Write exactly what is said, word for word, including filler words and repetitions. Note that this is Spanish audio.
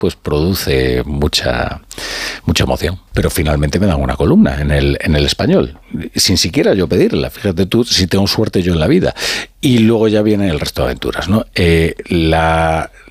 pues produce mucha, mucha emoción. Pero finalmente me dan una columna en el, en el Español, sin siquiera yo pedirla. Fíjate tú, si tengo suerte yo en la vida. Y luego ya viene el resto de aventuras, ¿no? Eh, la,